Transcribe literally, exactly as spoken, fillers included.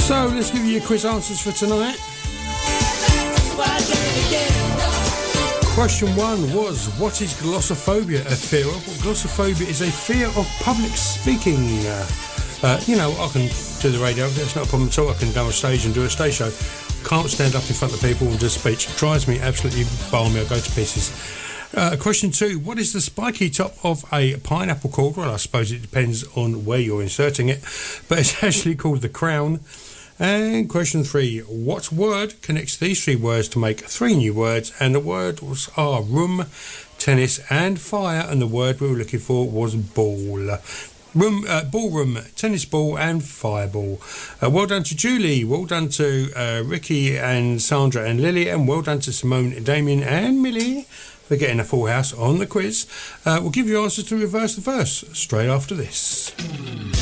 So let's give you your quiz answers for tonight. Question one was, what is glossophobia a fear of? Well, glossophobia is a fear of public speaking. Uh, uh, you know, I can do the radio, that's not a problem at all. I can go on stage and do a stage show. Can't stand up in front of people and do a speech. It drives me absolutely balmy. I go to pieces. Uh, question two, what is the spiky top of a pineapple called? Well, I suppose it depends on where you're inserting it, but it's actually called the crown. And question three, what word connects these three words to make three new words? And the words are room, tennis and fire, and the word we were looking for was ball. Room, uh, ballroom, tennis ball and fireball. Uh, well done to Julie, well done to uh, Ricky and Sandra and Lily, and well done to Simone, Damien and Millie for getting a full house on the quiz. Uh, we'll give you answers to reverse the verse straight after this.